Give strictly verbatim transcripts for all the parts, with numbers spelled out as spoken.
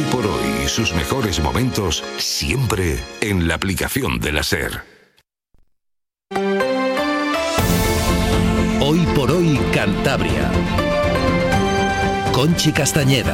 Hoy por hoy, sus mejores momentos, siempre en la aplicación de la SER. Hoy por hoy, Cantabria. Conchi Castañeda.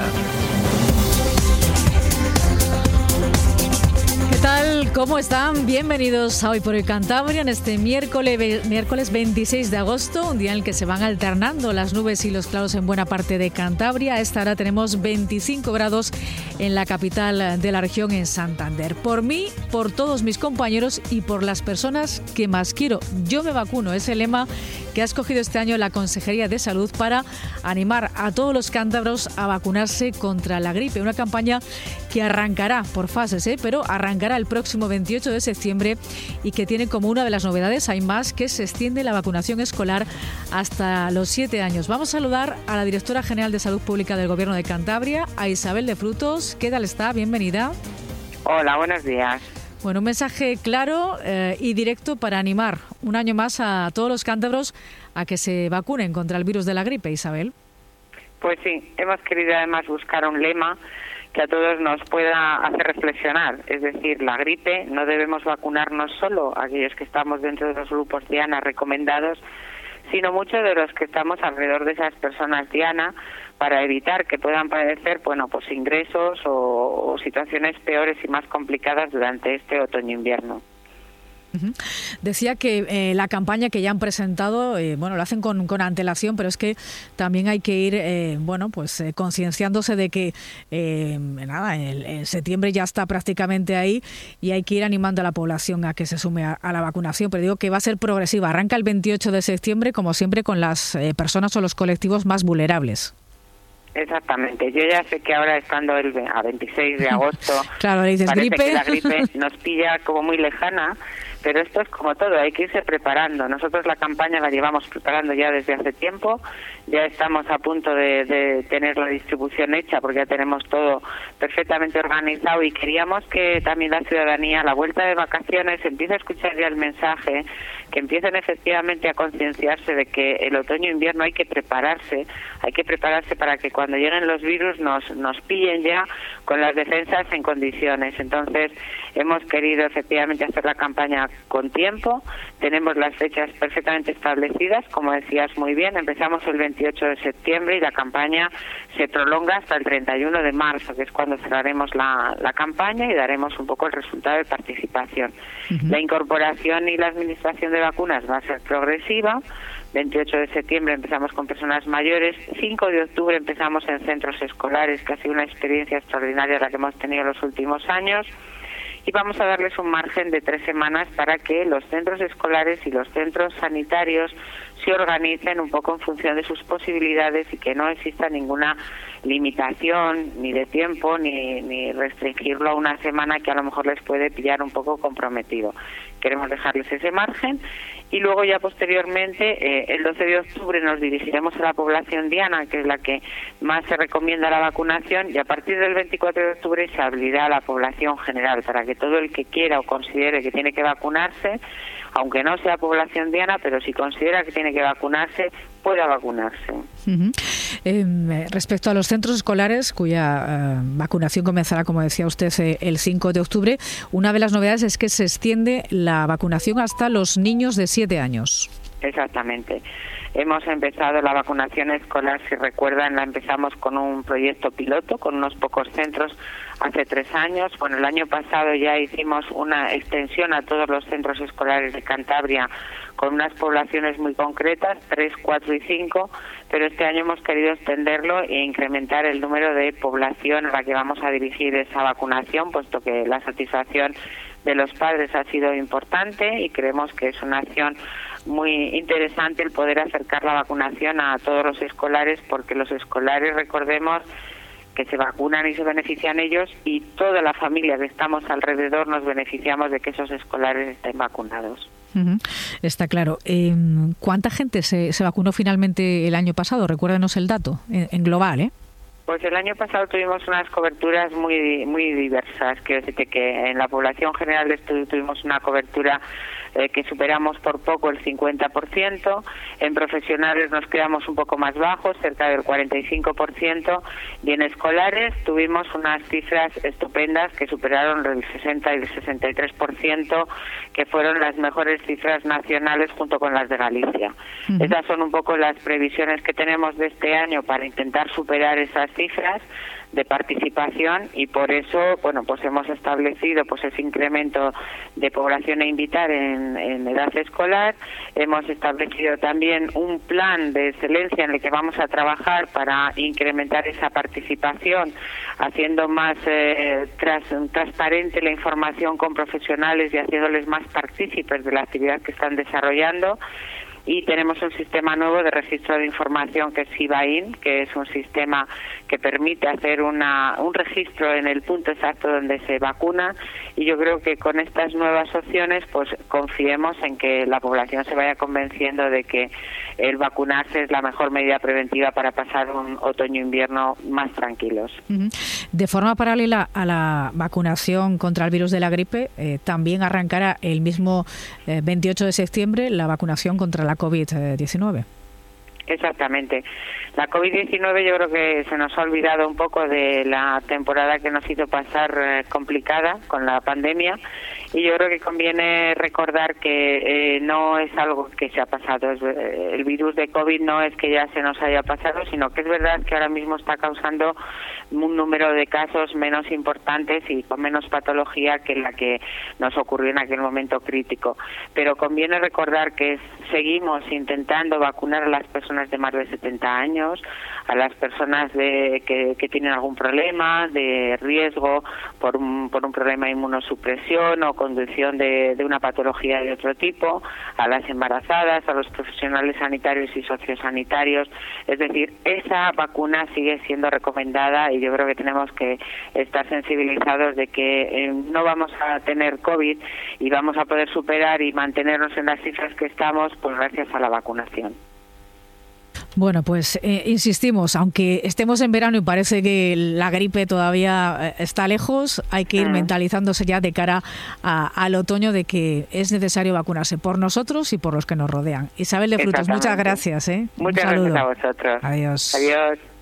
¿Qué tal? ¿Cómo están? Bienvenidos a Hoy por Hoy Cantabria en este miércoles, miércoles veintiséis de agosto, un día en el que se van alternando las nubes y los claros en buena parte de Cantabria. A esta hora tenemos veinticinco grados en la capital de la región, en Santander. Por mí, por todos mis compañeros y por las personas que más quiero. Yo me vacuno, es el lema que ha escogido este año la Consejería de Salud para animar a todos los cántabros a vacunarse contra la gripe. Una campaña que arrancará por fases, ¿eh? pero arrancará el próximo veintiocho de septiembre y que tiene como una de las novedades, hay más, que se extiende la vacunación escolar hasta los siete años. Vamos a saludar a la Directora General de Salud Pública del Gobierno de Cantabria, a Isabel de Frutos. ¿Qué tal está? Bienvenida. Hola, buenos días. Bueno, un mensaje claro eh, y directo para animar un año más a todos los cántabros a que se vacunen contra el virus de la gripe, Isabel. Pues sí, hemos querido además buscar un lema que a todos nos pueda hacer reflexionar. Es decir, la gripe no debemos vacunarnos solo aquellos que estamos dentro de los grupos diana recomendados, sino muchos de los que estamos alrededor de esas personas diana, para evitar que puedan padecer, bueno, pues ingresos o, o situaciones peores y más complicadas durante este otoño-invierno. Uh-huh. Decía que eh, la campaña que ya han presentado, eh, bueno, lo hacen con, con antelación, pero es que también hay que ir, eh, bueno, pues eh, concienciándose de que, eh, nada, el, el septiembre ya está prácticamente ahí y hay que ir animando a la población a que se sume a, a la vacunación. Pero digo que va a ser progresiva. Arranca el veintiocho de septiembre, como siempre, con las eh, personas o los colectivos más vulnerables. Exactamente. Yo ya sé que ahora, estando el, a veintiséis de agosto, claro, le dices parece gripe. que la gripe nos pilla como muy lejana, pero esto es como todo, hay que irse preparando. Nosotros la campaña la llevamos preparando ya desde hace tiempo, ya estamos a punto de, de tener la distribución hecha porque ya tenemos todo perfectamente organizado y queríamos que también la ciudadanía a la vuelta de vacaciones empiece a escuchar ya el mensaje, que empiecen efectivamente a concienciarse de que el otoño-invierno hay que prepararse, hay que prepararse para que cuando lleguen los virus nos, nos pillen ya con las defensas en condiciones. Entonces hemos querido efectivamente hacer la campaña con tiempo, tenemos las fechas perfectamente establecidas, como decías muy bien, empezamos el veintiocho de septiembre y la campaña se prolonga hasta el treinta y uno de marzo, que es cuando cerraremos la, la campaña y daremos un poco el resultado de participación. Uh-huh. La incorporación y la administración de vacunas va a ser progresiva. veintiocho de septiembre empezamos con personas mayores, cinco de octubre empezamos en centros escolares, que ha sido una experiencia extraordinaria la que hemos tenido en los últimos años, y vamos a darles un margen de tres semanas para que los centros escolares y los centros sanitarios se organicen un poco en función de sus posibilidades y que no exista ninguna limitación ni de tiempo ni, ni restringirlo a una semana que a lo mejor les puede pillar un poco comprometido. Queremos dejarles ese margen y luego ya posteriormente, eh, el doce de octubre nos dirigiremos a la población diana, que es la que más se recomienda la vacunación, y a partir del veinticuatro de octubre se abrirá a la población general para que todo el que quiera o considere que tiene que vacunarse, aunque no sea población diana, pero si considera que tiene que vacunarse, pueda vacunarse. Uh-huh. Eh, respecto a los centros escolares, cuya eh, vacunación comenzará, como decía usted, eh, el cinco de octubre, una de las novedades es que se extiende la vacunación hasta los niños de siete años. Exactamente. Hemos empezado la vacunación escolar, si recuerdan, la empezamos con un proyecto piloto, con unos pocos centros hace tres años. Bueno, el año pasado ya hicimos una extensión a todos los centros escolares de Cantabria con unas poblaciones muy concretas, tres, cuatro y cinco, pero este año hemos querido extenderlo e incrementar el número de población a la que vamos a dirigir esa vacunación, puesto que la satisfacción de los padres ha sido importante y creemos que es una acción muy interesante el poder acercar la vacunación a todos los escolares, porque los escolares, recordemos, que se vacunan y se benefician ellos, y toda la familia que estamos alrededor nos beneficiamos de que esos escolares estén vacunados. Uh-huh. Está claro. Eh, ¿Cuánta gente se, se vacunó finalmente el año pasado? Recuérdenos el dato, en, en global, ¿eh? Pues el año pasado tuvimos unas coberturas muy muy diversas. Quiero decirte que en la población general de estudio tuvimos una cobertura eh, que superamos por poco el cincuenta por ciento. En profesionales nos quedamos un poco más bajos, cerca del cuarenta y cinco por ciento. Y en escolares tuvimos unas cifras estupendas que superaron el sesenta y el sesenta y tres por ciento, que fueron las mejores cifras nacionales junto con las de Galicia. Uh-huh. Esas son un poco las previsiones que tenemos de este año para intentar superar esas cifras de participación, y por eso, bueno, pues hemos establecido pues ese incremento de población a invitar en, en edad escolar. Hemos establecido también un plan de excelencia en el que vamos a trabajar para incrementar esa participación, haciendo más eh, tras, transparente la información con profesionales y haciéndoles más partícipes de la actividad que están desarrollando. Y tenemos un sistema nuevo de registro de información que es SIVAIN, que es un sistema que permite hacer una, un registro en el punto exacto donde se vacuna, y yo creo que con estas nuevas opciones pues confiemos en que la población se vaya convenciendo de que el vacunarse es la mejor medida preventiva para pasar un otoño-invierno más tranquilos. De forma paralela a la vacunación contra el virus de la gripe, eh, también arrancará el mismo eh, veintiocho de septiembre la vacunación contra la COVID diecinueve. Exactamente. La COVID diecinueve yo creo que se nos ha olvidado un poco de la temporada que nos hizo pasar eh, complicada con la pandemia, y yo creo que conviene recordar que eh, no es algo que se ha pasado. Es, eh, el virus de COVID no es que ya se nos haya pasado, sino que es verdad que ahora mismo está causando un número de casos menos importantes y con menos patología que la que nos ocurrió en aquel momento crítico. Pero conviene recordar que seguimos intentando vacunar a las personas de más de setenta años, a las personas de, que, que tienen algún problema de riesgo por un, por un problema de inmunosupresión o conducción de, de una patología de otro tipo, a las embarazadas, a los profesionales sanitarios y sociosanitarios. Es decir, esa vacuna sigue siendo recomendada, y yo creo que tenemos que estar sensibilizados de que eh, no vamos a tener COVID y vamos a poder superar y mantenernos en las cifras que estamos pues gracias a la vacunación. Bueno, pues eh, insistimos, aunque estemos en verano y parece que la gripe todavía está lejos, hay que ir uh-huh. mentalizándose ya de cara a, al otoño de que es necesario vacunarse por nosotros y por los que nos rodean. Isabel de Frutos, muchas gracias. ¿eh? Muchas gracias a vosotros. Adiós. Adiós.